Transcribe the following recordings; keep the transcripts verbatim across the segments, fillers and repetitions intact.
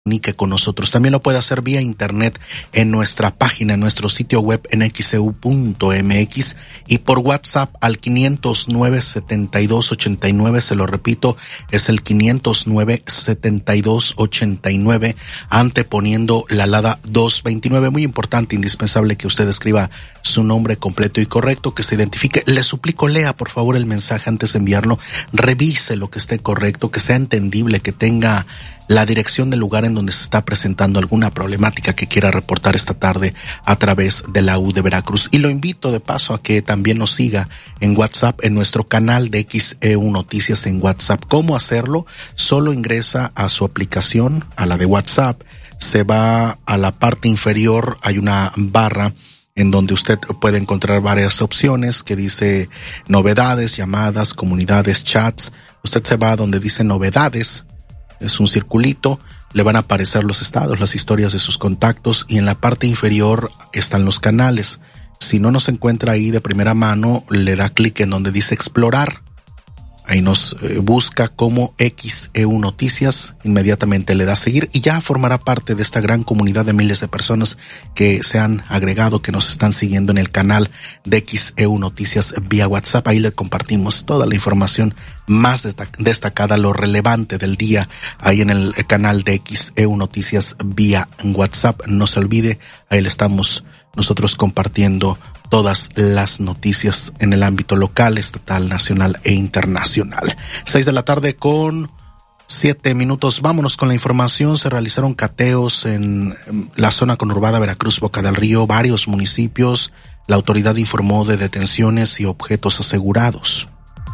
comunique con nosotros. También lo puede hacer vía internet en nuestra página, en nuestro sitio web en x c u punto m x y por WhatsApp al quinientos nueve, setenta y dos, ochenta y nueve, se lo repito, es el quinientos nueve, setenta y dos, ochenta y nueve, anteponiendo la alada doscientos veintinueve. Muy importante, indispensable que usted escriba su nombre completo y correcto, que se identifique. Le suplico, lea por favor el mensaje antes de enviarlo, revise lo que esté correcto, que sea entendible, que tenga la dirección del lugar en donde se está presentando alguna problemática que quiera reportar esta tarde a través de la U de Veracruz. Y lo invito de paso a que también nos siga en WhatsApp, en nuestro canal de X E U Noticias en WhatsApp. ¿Cómo hacerlo? Solo ingresa a su aplicación, a la de WhatsApp, se va a la parte inferior, hay una barra en donde usted puede encontrar varias opciones que dice novedades, llamadas, comunidades, chats. Usted se va a donde dice novedades, es un circulito, le van a aparecer los estados, las historias de sus contactos y en la parte inferior están los canales. Si no nos encuentra ahí de primera mano, le da clic en donde dice explorar. Ahí nos eh, busca como X E U Noticias, inmediatamente le da a seguir y ya formará parte de esta gran comunidad de miles de personas que se han agregado, que nos están siguiendo en el canal de X E U Noticias vía WhatsApp. Ahí le compartimos toda la información más destacada, lo relevante del día, ahí en el canal de X E U Noticias vía WhatsApp. No se olvide, ahí le estamos nosotros compartiendo todas las noticias en el ámbito local, estatal, nacional e internacional. Seis de la tarde con siete minutos. Vámonos con la información. Se realizaron cateos en la zona conurbada Veracruz, Boca del Río, varios municipios. La autoridad informó de detenciones y objetos asegurados.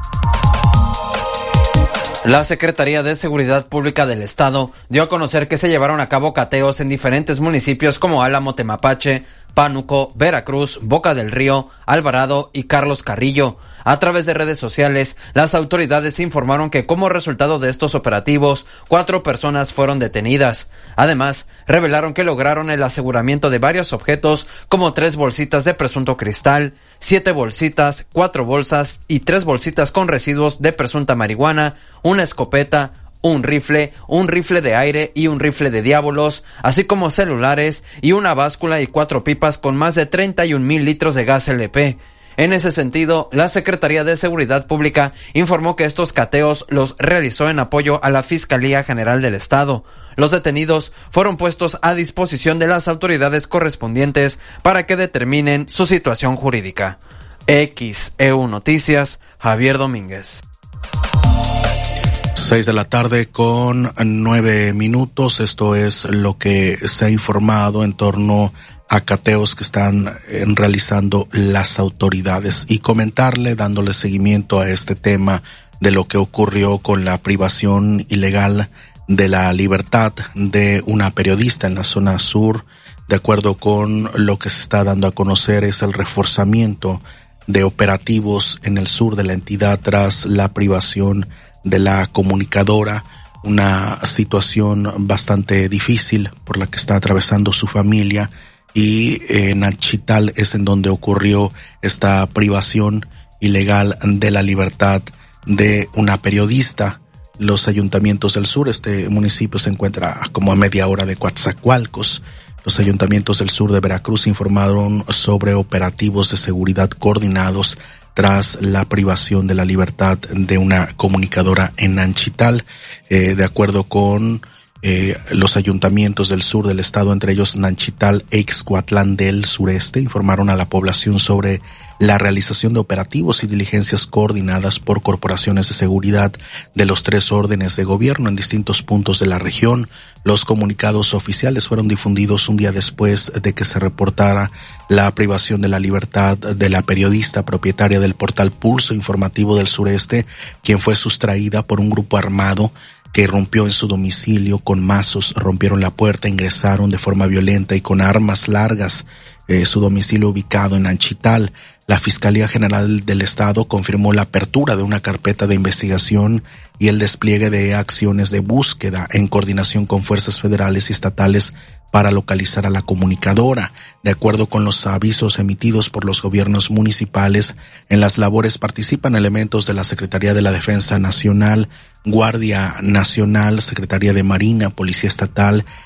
La Secretaría de Seguridad Pública del Estado dio a conocer que se llevaron a cabo cateos en diferentes municipios como Álamo, Temapache, Pánuco, Veracruz, Boca del Río, Alvarado y Carlos Carrillo. A través de redes sociales, las autoridades informaron que como resultado de estos operativos, cuatro personas fueron detenidas. Además, revelaron que lograron el aseguramiento de varios objetos como tres bolsitas de presunto cristal, siete bolsitas, cuatro bolsas y tres bolsitas con residuos de presunta marihuana, una escopeta, un rifle, un rifle de aire y un rifle de diábolos, así como celulares y una báscula y cuatro pipas con más de treinta y un mil litros de gas L P. En ese sentido, la Secretaría de Seguridad Pública informó que estos cateos los realizó en apoyo a la Fiscalía General del Estado. Los detenidos fueron puestos a disposición de las autoridades correspondientes para que determinen su situación jurídica. X E U Noticias, Javier Domínguez. Seis de la tarde con nueve minutos. Esto es lo que se ha informado en torno a cateos que están realizando las autoridades y comentarle, dándole seguimiento a este tema de lo que ocurrió con la privación ilegal de la libertad de una periodista en la zona sur. De acuerdo con lo que se está dando a conocer, es el reforzamiento de operativos en el sur de la entidad tras la privación de la comunicadora, una situación bastante difícil por la que está atravesando su familia. Y en Nachital es en donde ocurrió esta privación ilegal de la libertad de una periodista. Los ayuntamientos del sur, este municipio se encuentra como a media hora de Coatzacoalcos. Los ayuntamientos del sur de Veracruz informaron sobre operativos de seguridad coordinados tras la privación de la libertad de una comunicadora en Nachital. Eh, de acuerdo con Eh, los ayuntamientos del sur del estado, entre ellos Nanchital e Ixcuatlán del sureste, informaron a la población sobre la realización de operativos y diligencias coordinadas por corporaciones de seguridad de los tres órdenes de gobierno en distintos puntos de la región. Los comunicados oficiales fueron difundidos un día después de que se reportara la privación de la libertad de la periodista propietaria del portal Pulso Informativo del Sureste, quien fue sustraída por un grupo armado que irrumpió en su domicilio con mazos, rompieron la puerta, ingresaron de forma violenta y con armas largas. Eh, su domicilio ubicado en Anchital. La Fiscalía General del Estado confirmó la apertura de una carpeta de investigación y el despliegue de acciones de búsqueda en coordinación con fuerzas federales y estatales para localizar a la comunicadora. De acuerdo con los avisos emitidos por los gobiernos municipales, en las labores participan elementos de la Secretaría de la Defensa Nacional, Guardia Nacional, Secretaría de Marina, Policía Estatal,